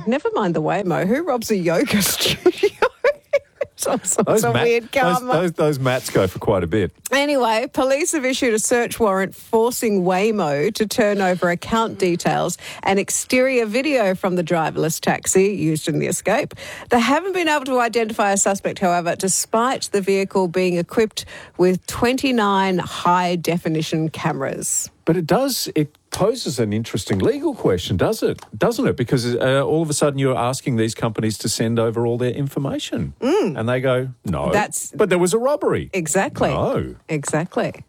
Never mind the Waymo. Who robs a yoga studio? Some sorts of weird karma. Those mats go for quite a bit. Anyway, police have issued a search warrant forcing Waymo to turn over account details and exterior video from the driverless taxi used in the escape. They haven't been able to identify a suspect, however, despite the vehicle being equipped with 29 high-definition cameras. But it poses an interesting legal question, doesn't it? Because all of a sudden you're asking these companies to send over all their information. And they go, no. But there was a robbery. Exactly. No. Exactly.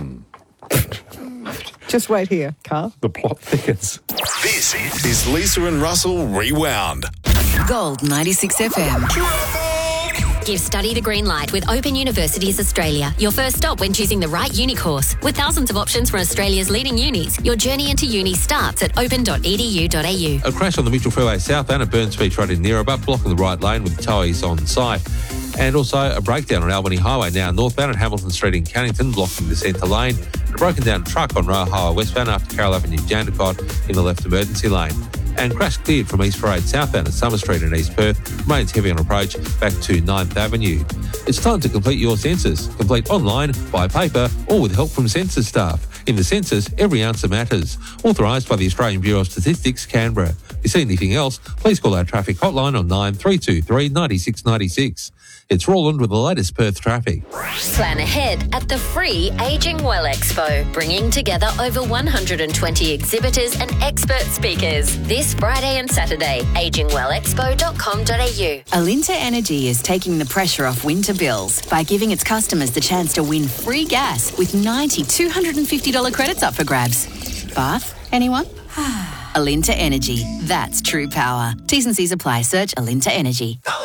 Just wait here, Carl. The plot thickens. This is Lisa and Russell Rewound. Gold 96 FM. Give study the green light with Open Universities Australia. Your first stop when choosing the right uni course. With thousands of options from Australia's leading unis, your journey into uni starts at open.edu.au. A crash on the Mitchell Freeway southbound at Burns Beach Road in Nearaba, blocking the right lane with towies on site. And also a breakdown on Albany Highway now northbound at Hamilton Street in Cannington, blocking the centre lane. A broken down truck on Royal Highway westbound after Carroll Avenue, Jandakot in the left emergency lane. And crash cleared from East Parade southbound at Summer Street in East Perth. Remains heavy on approach back to 9th Avenue. It's time to complete your census. Complete online, by paper, or with help from census staff. In the census, every answer matters. Authorised by the Australian Bureau of Statistics, Canberra. If you see anything else, please call our traffic hotline on 9323 9696. It's Roland with the latest Perth traffic. Plan ahead at the free Ageing Well Expo, bringing together over 120 exhibitors and expert speakers. This Friday and Saturday, agingwellexpo.com.au. Alinta Energy is taking the pressure off winter bills by giving its customers the chance to win free gas with 90 $250 credits up for grabs. Bath? Anyone? Alinta Energy. That's true power. T's and C's apply. Search Alinta Energy.